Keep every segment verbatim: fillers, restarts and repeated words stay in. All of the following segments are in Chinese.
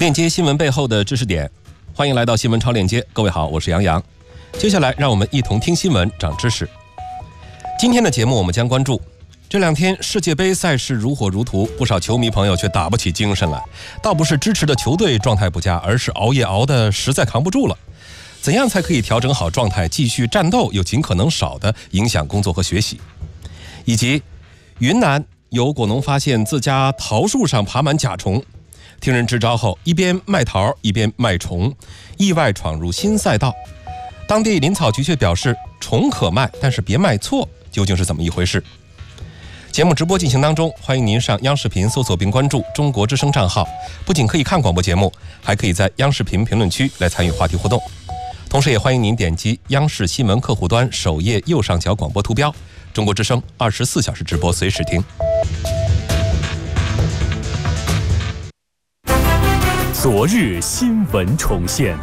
链接新闻背后的知识点，欢迎来到新闻超链接。各位好，我是杨洋。接下来让我们一同听新闻长知识。今天的节目我们将关注这两天世界杯赛事如火如荼，不少球迷朋友却打不起精神来，倒不是支持的球队状态不佳，而是熬夜熬得实在扛不住了。怎样才可以调整好状态，继续战斗又尽可能少的影响工作和学习？以及云南有果农发现自家桃树上爬满甲虫，听人支招后一边卖桃一边卖虫，意外闯入新赛道。当地林草局却表示虫可卖，但是别卖错，究竟是怎么一回事？节目直播进行当中，欢迎您上央视频搜索并关注中国之声账号，不仅可以看广播节目，还可以在央视频评论区来参与话题互动。同时也欢迎您点击央视新闻客户端首页右上角广播图标，中国之声二十四小时直播，随时听。 昨日新闻重现，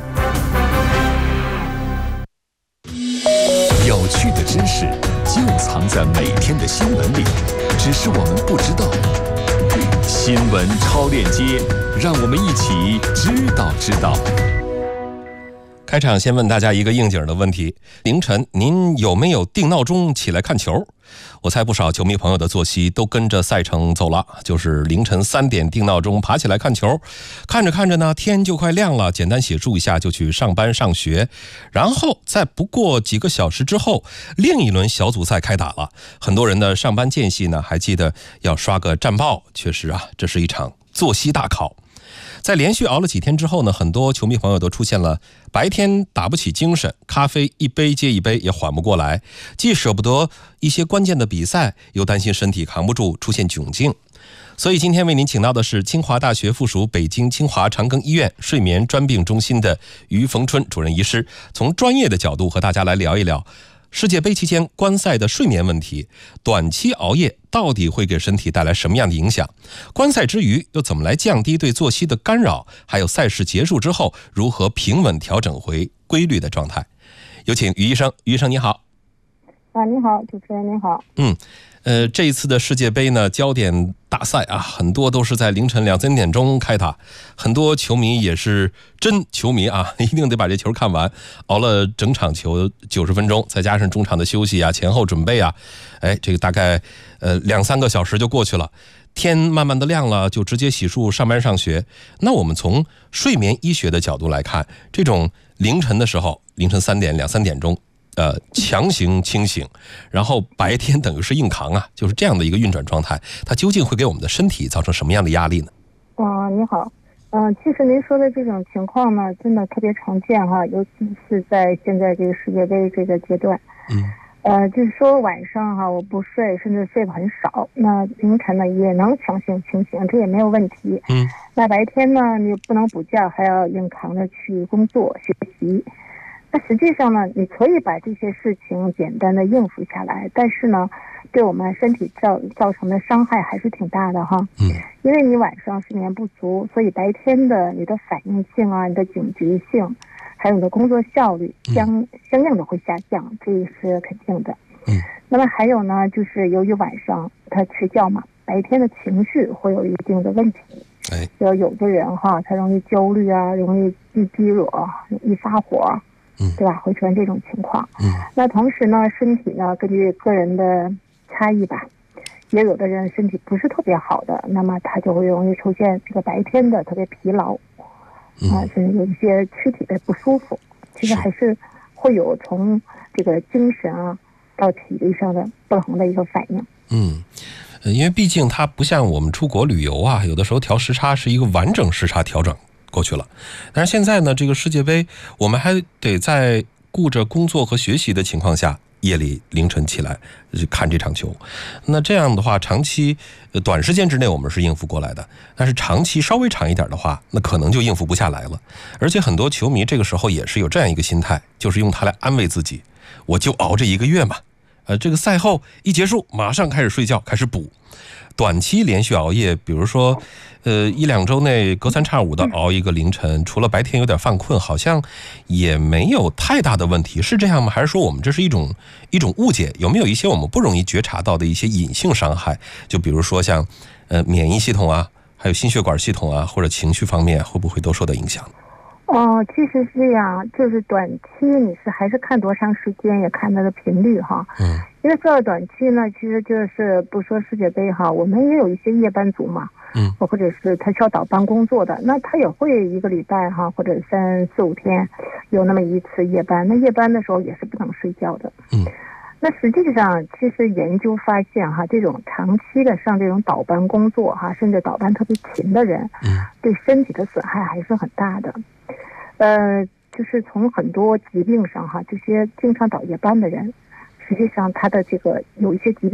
有趣的知识就藏在每天的新闻里，只是我们不知道。新闻超链接，让我们一起知道知道。 开场先问大家一个应景的问题：凌晨您有没有定闹钟起来看球？我猜不少球迷朋友的作息都跟着赛程走了，就是凌晨三点定闹钟爬起来看球，看着看着呢，天就快亮了，简单洗漱一下就去上班上学，然后在不过几个小时之后，另一轮小组赛开打了。很多人的上班间隙呢，还记得要刷个战报，确实啊，这是一场作息大考。在连续熬了几天之后呢，很多球迷朋友都出现了白天打不起精神，咖啡一杯接一杯也缓不过来，既舍不得一些关键的比赛，又担心身体扛不住出现窘境。所以今天为您请到的是清华大学附属北京清华长庚医院睡眠专病中心的于逢春主任医师，从专业的角度和大家来聊一聊世界杯期间观赛的睡眠问题，短期熬夜到底会给身体带来什么样的影响？观赛之余又怎么来降低对作息的干扰？还有赛事结束之后如何平稳调整回规律的状态？有请于医生。于医生你好。 啊，你好，主持人您好。 嗯，呃，这一次的世界杯呢，焦点大赛啊，很多都是在凌晨两三点钟开打，很多球迷也是真球迷啊，一定得把这球看完，熬了整场球九十分钟，再加上中场的休息啊、前后准备啊，哎，这个大概呃两三个小时就过去了。天慢慢的亮了，就直接洗漱上班上学。那我们从睡眠医学的角度来看，这种凌晨的时候，凌晨三点两三点钟。呃，强行清醒，然后白天等于是硬扛啊，就是这样的一个运转状态，它究竟会给我们的身体造成什么样的压力呢？ 啊、呃，你好，嗯、呃，其实您说的这种情况呢，真的特别常见哈，尤其是在现在这个世界杯这个阶段。嗯，呃，就是说晚上哈我不睡，甚至睡得很少，那凌晨呢也能强行清醒，这也没有问题。嗯，那白天呢你不能补觉，还要硬扛着去工作学习。那实际上呢，你可以把这些事情简单的应付下来，但是呢，对我们身体造造成的伤害还是挺大的哈。嗯，因为你晚上睡眠不足，所以白天的你的反应性啊、你的警觉性，还有你的工作效率相相应的会下降，这是肯定的。嗯，那么还有呢，就是由于晚上他睡觉嘛，白天的情绪会有一定的问题。哎，就有的人哈，他容易焦虑啊，容易易低惹，易发火。对吧？会出现这种情况。嗯，那同时呢，身体呢，根据个人的差异吧，也有的人身体不是特别好的，那么他就会容易出现这个白天的特别疲劳，啊、呃，甚至有一些躯体的不舒服。其实还是会有从这个精神啊到体力上的不同的一个反应。 嗯。因为毕竟它不像我们出国旅游啊，有的时候调时差是一个完整时差调整过去了，但是现在呢，这个世界杯我们还得在顾着工作和学习的情况下，夜里凌晨起来看这场球。那这样的话，长期短时间之内我们是应付过来的，但是长期稍微长一点的话，那可能就应付不下来了。而且很多球迷这个时候也是有这样一个心态，就是用它来安慰自己，我就熬这一个月嘛，呃，这个赛后一结束，马上开始睡觉，开始补。短期连续熬夜，比如说呃一两周内隔三差五的熬一个凌晨，除了白天有点犯困，好像也没有太大的问题，是这样吗？还是说我们这是一种一种误解？有没有一些我们不容易觉察到的一些隐性伤害？就比如说像呃免疫系统啊， 还有心血管系统啊，或者情绪方面，会不会都受到影响？ 哦，其实是这样，就是短期你是还是看多长时间，也看它的频率哈。 嗯， 因为说到短期呢，其实就是不说世界杯哈，我们也有一些夜班族嘛， 嗯， 或者是他需要倒班工作的，那他也会一个礼拜哈，或者三四五天有那么一次夜班，那夜班的时候也是不能睡觉的。 嗯。 那实际上，其实研究发现哈，这种长期的上这种倒班工作哈，甚至倒班特别勤的人， 嗯， 对身体的损害还是很大的。呃，就是从很多疾病上哈，这些经常倒夜班的人，实际上他的这个有一些疾病。